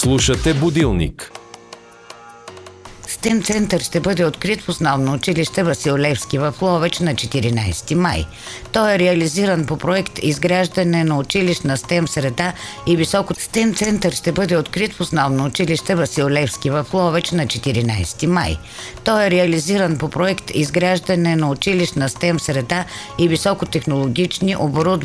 Слушате Будилник. STEM център ще бъде открит в Основно училище Васил Левски в Ловеч на 14 май. Той е реализиран по проект Изграждане на училищна STEM среда и високо. STEM център ще бъде открит в Основно училище Васил Левски в Ловеч на 14 май. Той е реализиран по проект Изграждане на училищна STEM среда и високотехнологични оборудвания